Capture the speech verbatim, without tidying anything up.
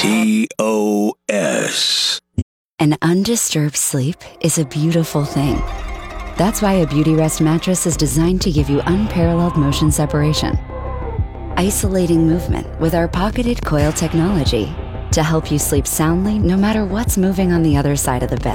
T O S. An undisturbed sleep is a beautiful thing. That's why a Beautyrest mattress is designed to give you unparalleled motion separation, isolating movement with our pocketed coil technology to help you sleep soundly no matter what's moving on the other side of the bed.